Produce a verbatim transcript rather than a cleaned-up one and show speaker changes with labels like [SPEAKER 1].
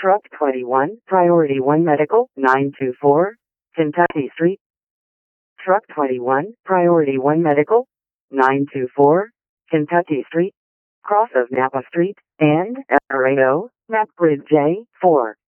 [SPEAKER 1] Truck twenty-one, Priority one Medical, nine two four, Kentucky Street. Truck twenty-one, Priority one Medical, nine two four, Kentucky Street, cross of Napa Street, and Laredo, Map Grid J four.